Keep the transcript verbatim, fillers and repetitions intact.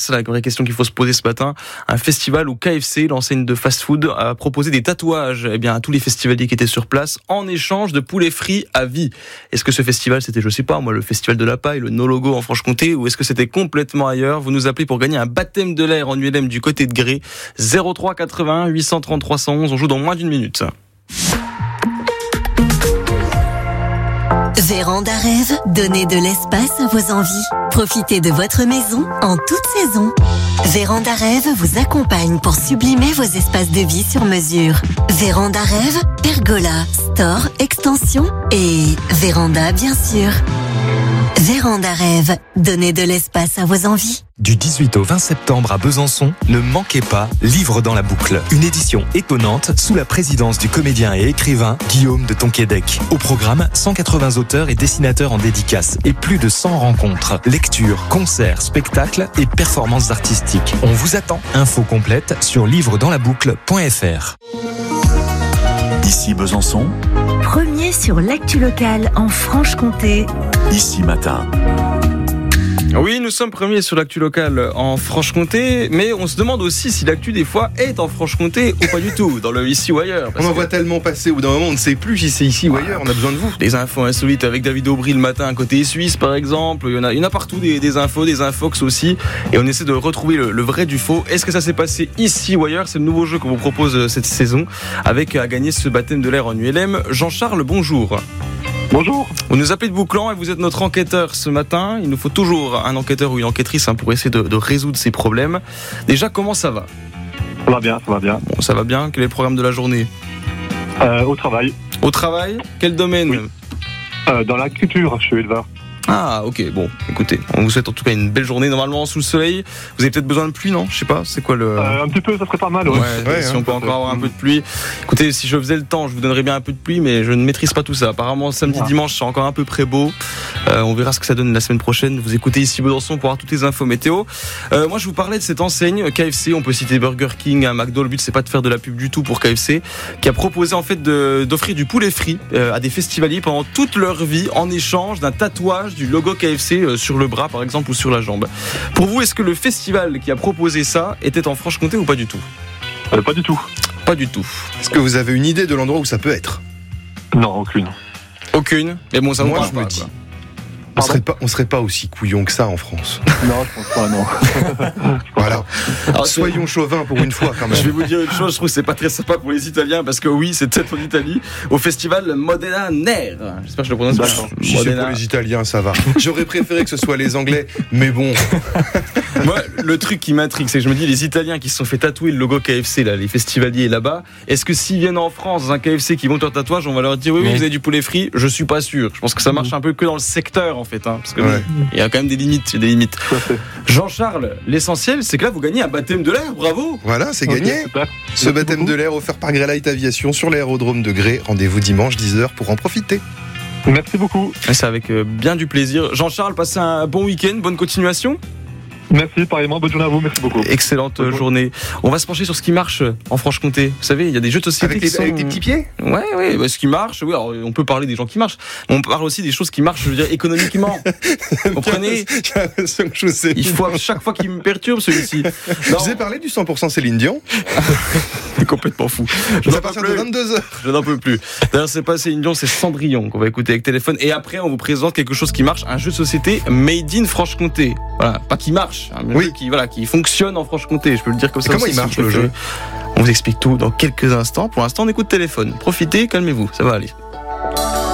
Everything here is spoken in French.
C'est la vraie question qu'il faut se poser ce matin. Un festival où K F C, l'enseigne de fast-food, a proposé des tatouages eh bien, à tous les festivaliers qui étaient sur place en échange de poulets frits à vie. Est-ce que ce festival, c'était, je sais pas, moi, le festival de la paille, le No Logo en Franche-Comté, ou est-ce que c'était complètement ailleurs? Vous nous appelez pour gagner un baptême de l'air en U L M du côté de Gré. zéro trois quatre-vingt-un huit cent trente-trois cent onze. On joue dans moins d'une minute. Véranda Rêve, donnez de l'espace à vos envies. Profitez de votre maison en toute saison. Véranda Rêve vous accompagne pour sublimer vos espaces de vie sur mesure. Véranda Rêve, pergola, store, extension et véranda bien sûr. Véranda Rêve, donnez de l'espace à vos envies. Du dix-huit au vingt septembre à Besançon, ne manquez pas Livre dans la boucle. Une édition étonnante sous la présidence du comédien et écrivain Guillaume de Tonquédec. Au programme, cent quatre-vingts auteurs et dessinateurs en dédicace et plus de cent rencontres, lectures, concerts, spectacles et performances artistiques. On vous attend. Info complète sur livre dans la boucle point f r. Ici Besançon. Premier sur l'actu locale en Franche-Comté. Ici Matin. Oui, nous sommes premiers sur l'actu locale en Franche-Comté, mais on se demande aussi si l'actu des fois est en Franche-Comté ou pas du tout, dans le ici ou ailleurs. On en voit tellement passer, au bout d'un moment on ne sait plus si c'est ici ou ailleurs, on a besoin de vous. Des infos insolites avec David Aubry le matin, côté suisse par exemple, il y en a, il y en a partout des, des infos, des infox aussi, et on essaie de retrouver le, le vrai du faux. Est-ce que ça s'est passé ici ou ailleurs? C'est le nouveau jeu qu'on vous propose cette saison, avec à gagner ce baptême de l'air en U L M. Jean-Charles, bonjour. Bonjour. Vous nous appelez de Bouclan et vous êtes notre enquêteur ce matin. Il nous faut toujours un enquêteur ou une enquêtrice hein, pour essayer de, de résoudre ces problèmes. Déjà, comment ça va? Ça va bien, ça va bien. Bon, ça va bien. Quel est le programme de la journée? euh, Au travail. Au travail? Quel domaine? Oui. euh, Dans la culture, je suis éleveur. Ah, ok, bon, écoutez, on vous souhaite en tout cas une belle journée, normalement sous le soleil. Vous avez peut-être besoin de pluie, non? Je sais pas, c'est quoi le... Euh, un petit peu, ça serait pas mal, ouais. Ouais, Ouais, si hein, on peut encore avoir un peu de pluie. Écoutez, si je faisais le temps, je vous donnerais bien un peu de pluie, mais je ne maîtrise pas tout ça. Apparemment, samedi, Ah. dimanche, c'est encore un peu près beau. Euh, on verra ce que ça donne la semaine prochaine. Vous écoutez ici Besançon pour avoir toutes les infos météo. Euh, moi, je vous parlais de cette enseigne K F C. On peut citer Burger King, un McDo. Le but, c'est pas de faire de la pub du tout pour K F C, qui a proposé en fait de, d'offrir du poulet frit euh, à des festivaliers pendant toute leur vie en échange d'un tatouage du logo K F C sur le bras par exemple ou sur la jambe. Pour vous, est-ce que le festival qui a proposé ça était en Franche-Comté ou pas du tout? euh, Pas du tout. Pas du tout. Est-ce que vous avez une idée de l'endroit où ça peut être? Non, aucune. Aucune. Mais bon, ça vous Moi, parle je me pas, dis. quoi. On serait pas, on serait pas aussi couillon que ça en France. Non, je pense pas, non. Voilà. Alors, Soyons chauvins pour une fois quand même. Je vais vous dire une chose, je trouve que c'est pas très sympa pour les Italiens parce que oui, c'est peut-être en Italie, au festival Modena Nere. J'espère que je le prononce bien. Si c'est pour les Italiens, ça va. J'aurais préféré que ce soit les Anglais, mais bon. Moi, le truc qui m'intrigue, c'est que je me dis, les Italiens qui se sont fait tatouer le logo K F C, là, les festivaliers là-bas, est-ce que s'ils viennent en France dans un K F C qui vont leur tatouage, on va leur dire oui, oui, Oui. vous avez du poulet frit? Je suis pas sûr. Je pense que ça marche un peu que dans le secteur, en fait, hein, parce que Ouais. il y a quand même des limites, il y a des limites. Tout à fait. Jean-Charles, l'essentiel, c'est que là, vous gagnez un baptême de l'air, bravo! Voilà, c'est Ok, gagné. super. Ce Merci baptême beaucoup. de l'air offert par Greylight Aviation sur l'aérodrome de Gré. Rendez-vous dimanche dix heures pour en profiter. Merci beaucoup. C'est avec euh, bien du plaisir. Jean-Charles, passez un bon week-end, bonne continuation. Merci, pareillement. Bonne journée à vous. Merci beaucoup. Excellente Bonne journée. On va se pencher sur ce qui marche en Franche-Comté. Vous savez, il y a des jeux de société Avec, qui les, sont... avec tes petits pieds? Ouais, ouais, bah, ce qui marche, oui, alors, on peut parler des gens qui marchent, mais on parle aussi des choses qui marchent, je veux dire, économiquement. Vous comprenez? J'ai l'impression que je sais. Il faut à chaque fois qu'il me perturbe, celui-ci. Je vous ai parlé du cent pour cent Céline Dion. C'est complètement fou. Je C'est n'en à peux partir de plus. vingt-deux heures. Je n'en peux plus. D'ailleurs, c'est pas Céline Dion, c'est Cendrillon qu'on va écouter avec téléphone. Et après, on vous présente quelque chose qui marche, un jeu de société made in Franche-Comté. Voilà, pas qui marche, un Oui. jeu qui, voilà, qui fonctionne en Franche-Comté. Je peux le dire comme ça. comment aussi, il si marche, vous le préférez. jeu? On vous explique tout dans quelques instants. Pour l'instant, on écoute téléphone. Profitez, calmez-vous, ça va aller.